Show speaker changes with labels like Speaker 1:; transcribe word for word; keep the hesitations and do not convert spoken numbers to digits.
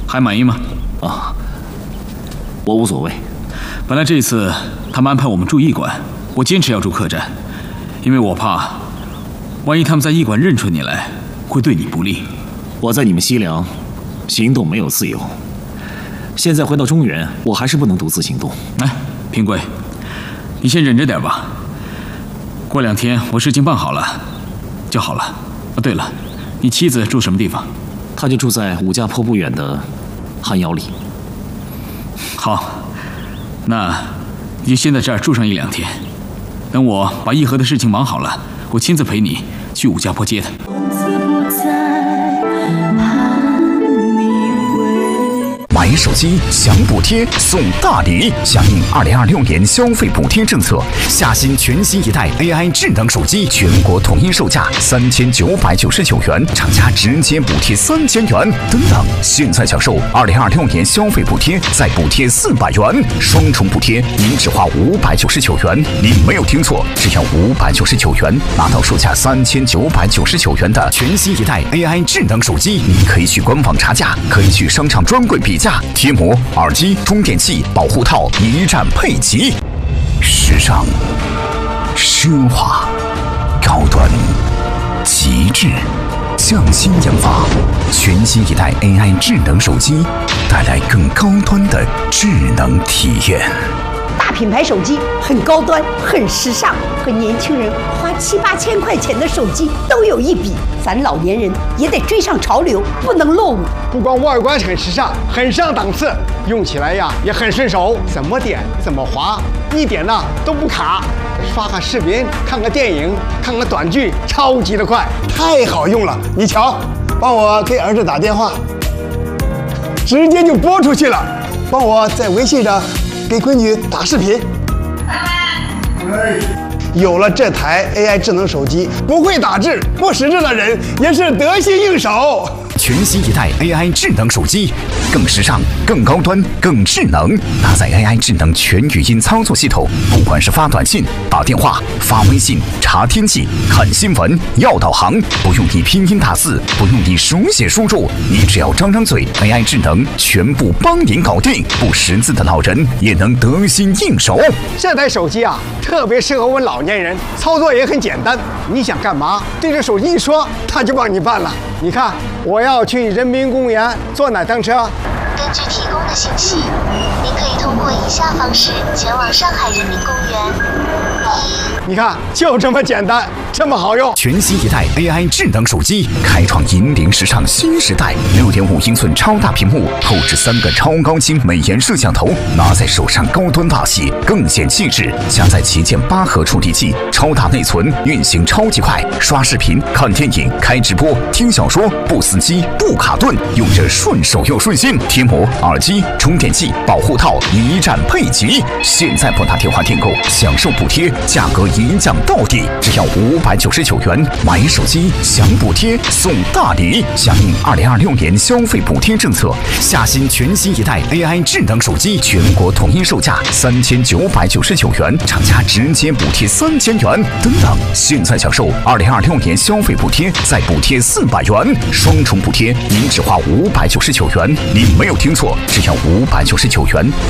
Speaker 1: 还满意吗？
Speaker 2: 啊，我无所谓。
Speaker 1: 本来这次他们安排我们住驿馆，我坚持要住客栈，因为我怕，万一他们在驿馆认出你来，会对你不利。
Speaker 2: 我在你们西凉，行动没有自由。现在回到中原，我还是不能独自行动。
Speaker 1: 哎，平贵，你先忍着点吧。过两天我事情办好了，就好了。哦，对了，你妻子住什么地方？
Speaker 2: 她就住在武家坡不远的寒窑里。
Speaker 1: 好，那你就先在这儿住上一两天。等我把议和的事情忙好了，我亲自陪你去武家坡接她。
Speaker 3: 买手机享补贴送大礼，响应二零二六年消费补贴政策，夏新全新一代 A I 智能手机全国统一售价三千九百九十九元，厂家直接补贴三千元。等等，现在享受二零二六年消费补贴，再补贴四百元，双重补贴，您只花五百九十九元。您没有听错，只要五百九十九元，拿到售价三千九百九十九元的全新一代 A I 智能手机。您可以去官网查价，可以去商场专柜比价。贴膜、耳机、充电器、保护套一站配齐，时尚、奢华、高端、极致，匠心研发，全新一代 A I 智能手机，带来更高端的智能体验。
Speaker 4: 大品牌手机很高端，很时尚，和年轻人花七八千块钱的手机都有一比。咱老年人也得追上潮流，不能落伍。
Speaker 5: 不光外观很时尚，很上档次，用起来呀也很顺手，怎么点怎么滑，一点呢都不卡。刷个视频，看个电影，看个短剧，超级的快，太好用了。你瞧，帮我给儿子打电话，直接就拨出去了。帮我在微信上给闺女打视频。有了这台 A I 智能手机，不会打字、不识字的人也是得心应手。
Speaker 3: 全新一代 A I 智能手机，更时尚、更高端、更智能，搭载 A I 智能全语音操作系统，不管是发短信、打电话、发微信、查天气、看新闻、要导航，不用你拼音打字，不用你手写输入，你只要张张嘴 ，A I 智能全部帮您搞定，不识字的老人也能得心应手。
Speaker 5: 这台手机啊，特别适合我们老年人，操作也很简单。你想干嘛，对着手机一说，它就帮你办了。你看，我要去人民公园坐哪趟车？
Speaker 6: 根据提供的信息，您可以通过以下方式前往上海人民公园。
Speaker 5: 你看，就这么简单，这么好用。
Speaker 3: 全新一代 A I 智能手机，开创引领时尚新时代。六点五英寸超大屏幕，后置三个超高清美颜摄像头，拿在手上高端大气，更显气质。加载旗舰八核处理器，超大内存，运行超级快，刷视频、看电影、开直播、听小说，不死机、不卡顿，用着顺手又顺心。贴膜、耳机、充电器、保护套一站配齐。现在拨打电话订购，享受补贴，价格一降到底，只要五百九十九元。买手机享补贴送大礼，响应二零二六年消费补贴政策，夏新全新一代 A I 智能手机全国统一售价三千九百九十九元，厂家直接补贴三千元。等等，现在享受二零二六年消费补贴，再补贴四百元，双重补贴，您只花五百九十九元。您没有听错，只要五百九十九元。